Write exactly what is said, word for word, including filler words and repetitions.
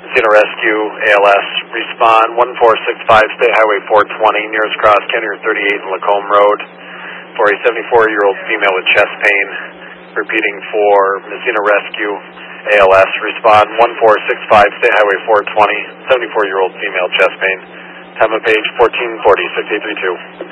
Messina Rescue, A L S, respond one four six five, State Highway four twenty, nearest cross, County Route thirty-eight and Lacombe Road, for a seventy-four-year-old female with chest pain. Repeating for Messina Rescue, A L S, respond one four six five, State Highway four twenty, seventy-four-year-old female, chest pain. Time of page fourteen forty, six eight three two.